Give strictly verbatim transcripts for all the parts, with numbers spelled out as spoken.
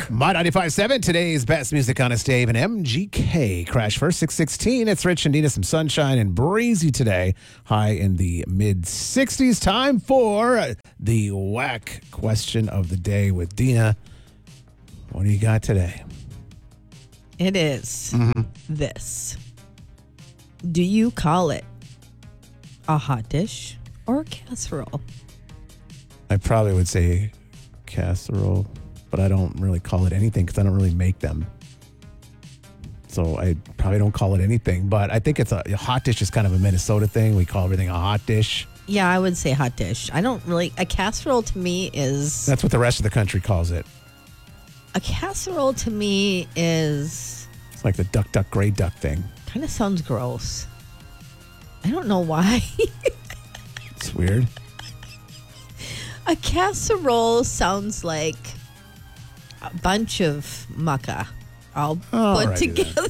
My ninety-five point seven, today's best music on a Dave and M G K. Crash first, six sixteen. It's Rich and Dina, some sunshine and breezy today. High in the mid sixties. Time for the whack question of the day with Dina. What do you got today? It is Mm-hmm. this. Do you call it a hot dish or a casserole? I probably would say casserole, but I don't really call it anything because I don't really make them. So I probably don't call it anything, but I think it's a, a hot dish is kind of a Minnesota thing. We call everything a hot dish. Yeah, I would say hot dish. I don't really, a casserole to me is, That's what the rest of the country calls it. a casserole to me is, It's like the duck, duck, gray duck thing. kind of sounds gross. I don't know why. It's weird. A casserole sounds like a bunch of mucka all Alrighty put together.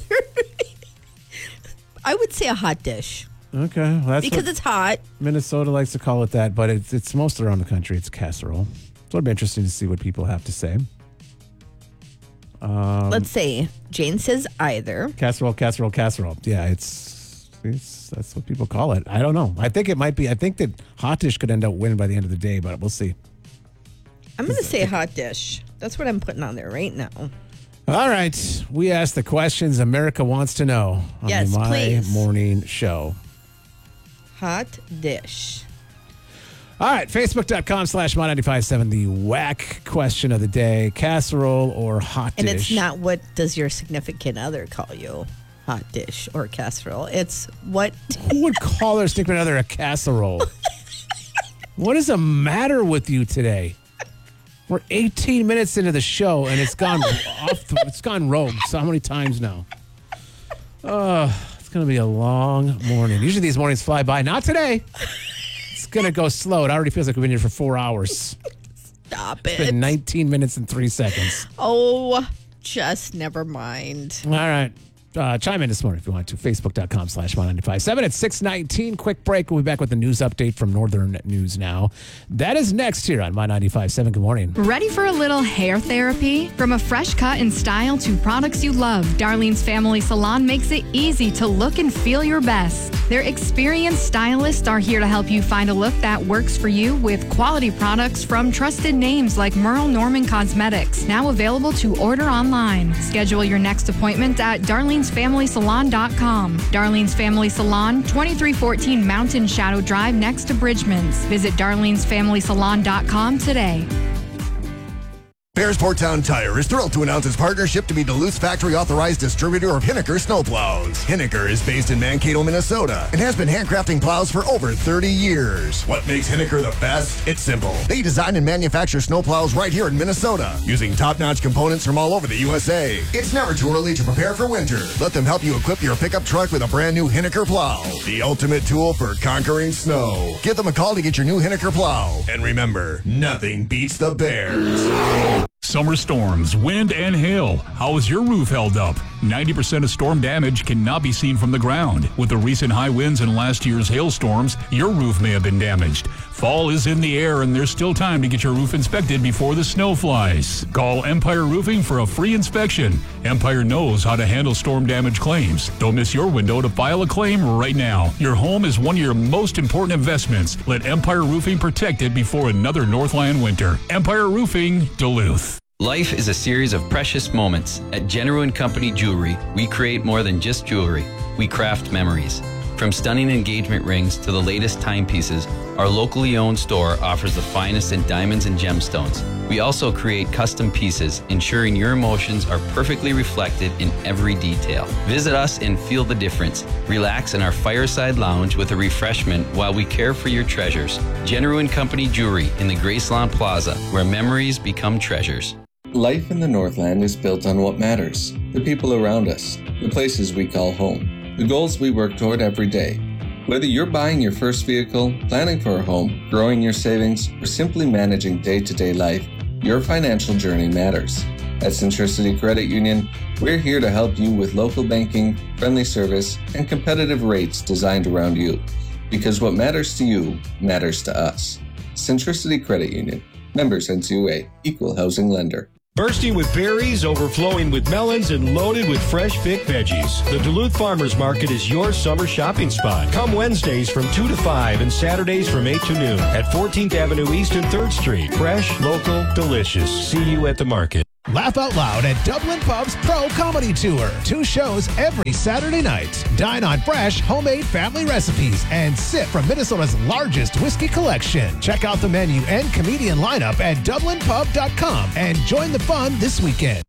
I would say a hot dish Okay. Well, that's because what it's hot. Minnesota likes to call it that, but it's, it's most around the country. It's casserole. So it'll be interesting to see what people have to say. Um, Let's say Jane says either. Casserole, casserole, casserole. Yeah, it's, it's that's what people call it. I don't know. I think it might be. I think that hot dish could end up winning by the end of the day, but we'll see. I'm going to say hot dish. That's what I'm putting on there right now. All right. We asked the questions America wants to know on Yes, the My please. Morning Show. Hot dish. All right. Facebook.com slash My ninety-five point seven. The whack question of the day. Casserole or hot And dish? it's not what does your significant other call you, hot dish or casserole. It's what Who would call their significant other a casserole? What is the matter with you today? We're eighteen minutes into the show and it's gone off. The, it's gone rogue so many times now. Oh, it's going to be a long morning. Usually these mornings fly by. Not today. It's going to go slow. It already feels like we've been here for four hours. stop It's it. been nineteen minutes and three seconds. Oh, just never mind. All right. Uh, chime in this morning if you want to. Facebook.com slash My ninety-five point seven. It's six nineteen. Quick break. We'll be back with the news update from Northern News Now. That is next here on My ninety-five point seven. Good morning. Ready for a little hair therapy? From a fresh cut and style to products you love, Darlene's Family Salon makes it easy to look and feel your best. Their experienced stylists are here to help you find a look that works for you with quality products from trusted names like Merle Norman Cosmetics, now available to order online. Schedule your next appointment at darlene's family salon dot com. Darlene's Family Salon, twenty-three fourteen Mountain Shadow Drive next to Bridgman's. Visit darlene's family salon dot com today. Bearsport Town Tire is thrilled to announce its partnership to be Duluth's factory-authorized distributor of Hinneker snowplows. Hinneker is based in Mankato, Minnesota, and has been handcrafting plows for over thirty years. What makes Hinneker the best? It's simple. They design and manufacture snowplows right here in Minnesota, using top-notch components from all over the U S A. It's never too early to prepare for winter. Let them help you equip your pickup truck with a brand new Hinneker plow, the ultimate tool for conquering snow. Give them a call to get your new Hinneker plow. And remember, nothing beats the Bears. Summer storms, wind, and hail. How is your roof held up? ninety percent of storm damage cannot be seen from the ground. With the recent high winds and last year's hailstorms, your roof may have been damaged. Fall is in the air and there's still time to get your roof inspected before the snow flies. Call Empire Roofing for a free inspection. Empire knows how to handle storm damage claims. Don't miss your window to file a claim right now. Your home is one of your most important investments. Let Empire Roofing protect it before another Northland winter. Empire Roofing, Duluth. Life is a series of precious moments. At General and Company Jewelry, we create more than just jewelry. We craft memories. From stunning engagement rings to the latest timepieces, our locally owned store offers the finest in diamonds and gemstones. We also create custom pieces, ensuring your emotions are perfectly reflected in every detail. Visit us and feel the difference. Relax in our fireside lounge with a refreshment while we care for your treasures. General and Company Jewelry in the Graceland Plaza, where memories become treasures. Life in the Northland is built on what matters, the people around us, the places we call home, the goals we work toward every day. Whether you're buying your first vehicle, planning for a home, growing your savings, or simply managing day-to-day life, your financial journey matters. At Centricity Credit Union, we're here to help you with local banking, friendly service, and competitive rates designed around you. Because what matters to you matters to us. Centricity Credit Union. Members N C U A. Equal housing lender. Bursting with berries, overflowing with melons, and loaded with fresh picked veggies. The Duluth Farmers Market is your summer shopping spot. Come Wednesdays from two to five and Saturdays from eight to noon at fourteenth Avenue East and third Street. Fresh, local, delicious. See you at the market. Laugh out loud at Dublin Pub's Pro Comedy Tour. Two shows every Saturday night. Dine on fresh, homemade family recipes and sip from Minnesota's largest whiskey collection. Check out the menu and comedian lineup at dublin pub dot com and join the fun this weekend.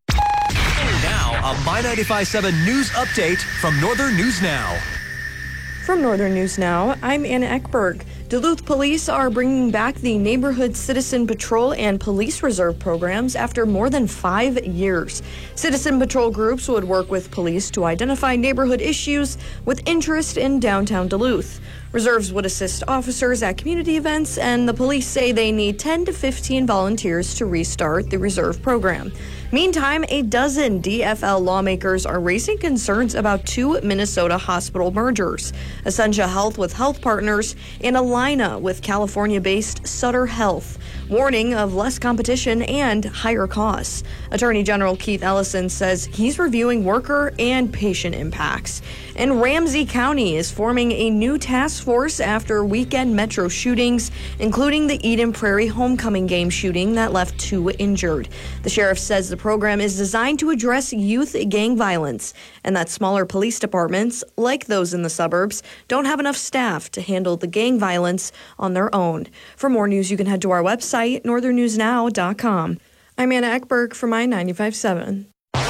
Now, a My ninety-five point seven news update from Northern News Now. From Northern News Now, I'm Anna Eckberg. Duluth police are bringing back the Neighborhood Citizen Patrol and Police Reserve programs after more than five years. Citizen Patrol groups would work with police to identify neighborhood issues with interest in downtown Duluth. Reserves would assist officers at community events, and the police say they need ten to fifteen volunteers to restart the reserve program. Meantime, a dozen D F L lawmakers are raising concerns about two Minnesota hospital mergers, Essentia Health with Health Partners and Allina with California-based Sutter Health, warning of less competition and higher costs. Attorney General Keith Ellison says he's reviewing worker and patient impacts. And Ramsey County is forming a new task force after weekend metro shootings, including the Eden Prairie homecoming game shooting that left two injured. The sheriff says the program is designed to address youth gang violence and that smaller police departments, like those in the suburbs, don't have enough staff to handle the gang violence on their own. For more news, you can head to our website, northern news now dot com. I'm Anna Eckberg for My ninety-five point seven.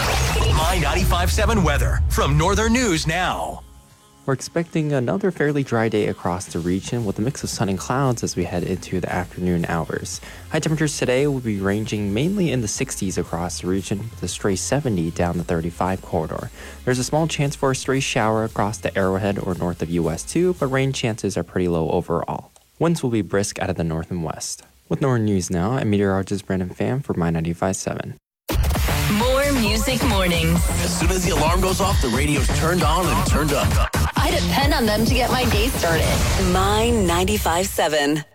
My ninety-five point seven weather from Northern News Now. We're expecting another fairly dry day across the region with a mix of sun and clouds as we head into the afternoon hours. High temperatures today will be ranging mainly in the sixties across the region with a stray seventy down the thirty-five corridor. There's a small chance for a stray shower across the Arrowhead or north of U S two, but rain chances are pretty low overall. Winds will be brisk out of the north and west. With Northern News Now, I'm meteorologist Brandon Pham for My ninety-five point seven. More music mornings. As soon as the alarm goes off, the radio's turned on and turned up. I depend on them to get my day started. My ninety-five point seven.